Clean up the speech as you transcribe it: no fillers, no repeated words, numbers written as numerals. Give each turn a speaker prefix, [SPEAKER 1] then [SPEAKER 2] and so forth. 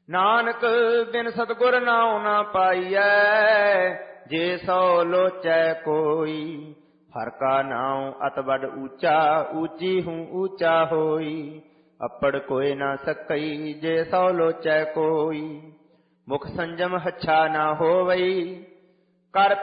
[SPEAKER 1] ਨਾਨਕ ਬਿਨ ਸਤਿਗੁਰ ਨਾਉ ਨਾ ਪਾਈਐ, ਜੇ ਸੋ ਲੋਚੈ ਕੋਈ। ਹਰ ਕਾ ਨਾਉ ਅਤ ਬਡ ਊਚਾ, ਊਚੀ ਹੂੰ ਊਚਾ ਹੋਈ। ਅੱਪੜ ਕੋਇ ਨਾ ਸਕਈ, ਜੇ ਸੋ ਲੋਚੈ ਕੋਈ। ਮੁਖ ਸੰਜਮ ਹੱਛਾ ਨਾ ਹੋਵਈ, ਕਰ